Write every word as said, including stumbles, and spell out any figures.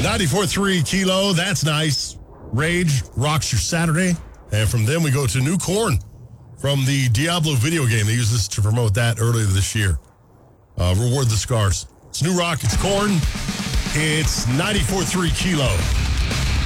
ninety-four point three Kilo, that's nice. Rage rocks your Saturday. And from them, we go to New Corn from the Diablo video game. They used this to promote that earlier this year. Uh, Reward the Scars. It's New Rock, it's Corn. It's ninety-four point three Kilo.